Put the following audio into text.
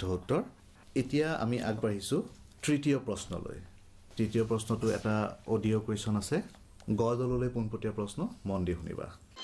উত্তৰ এতিয়া আমি আগবাঢ়িছো তৃতীয় প্ৰশ্নলৈ তৃতীয় প্ৰশ্নটো এটা অডিও কোৱেশ্চন আছে গ দললৈ পোনপটীয়া প্ৰশ্ন মন দি শুনিবা